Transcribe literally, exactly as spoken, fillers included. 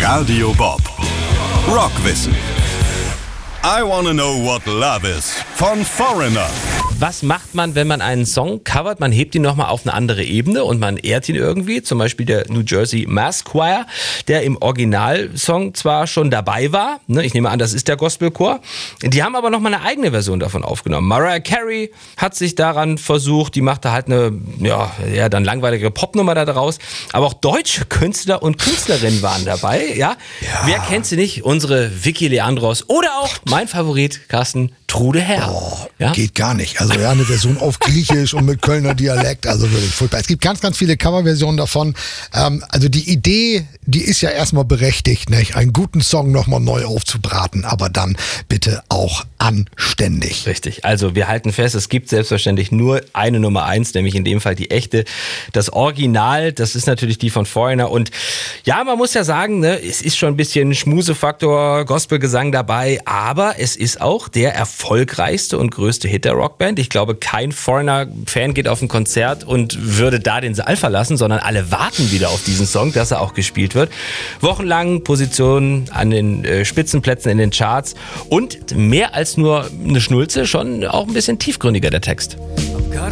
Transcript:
Radio Bob. Rockwissen. I wanna know what love is. Von Foreigner. Was macht man, wenn man einen Song covert? Man hebt ihn nochmal auf eine andere Ebene und man ehrt ihn irgendwie. Zum Beispiel der New Jersey Mass Choir, der im Originalsong zwar schon dabei war. Ne, ich nehme an, das ist der Gospelchor. Die haben aber nochmal eine eigene Version davon aufgenommen. Mariah Carey hat sich daran versucht. Die machte halt eine, ja, ja dann langweilige Popnummer da draus. Aber auch deutsche Künstler und Künstlerinnen waren dabei. Ja? Ja. Wer kennt sie nicht? Unsere Vicky Leandros oder auch mein Favorit, Carsten, Trude Herr. Oh, ja? Geht gar nicht. Also ja, eine Version auf Griechisch und mit Kölner Dialekt, also wirklich furchtbar. Es gibt ganz, ganz viele Coverversionen davon. Ähm, also die Idee, die ist ja erstmal berechtigt, nicht? Einen guten Song nochmal neu aufzubraten, aber dann bitte auch anständig. Richtig. Also wir halten fest, es gibt selbstverständlich nur eine Nummer eins, nämlich in dem Fall die echte. Das Original, das ist natürlich die von Foreigner. Und ja, man muss ja sagen, ne, es ist schon ein bisschen Schmusefaktor, Gospelgesang dabei, aber es ist auch der erfolgreichste und größte Hit der Rockband. Ich glaube, kein Foreigner-Fan geht auf ein Konzert und würde da den Saal verlassen, sondern alle warten wieder auf diesen Song, dass er auch gespielt wird. Wochenlang Positionen an den äh, Spitzenplätzen in den Charts und mehr als nur eine Schnulze, schon auch ein bisschen tiefgründiger der Text.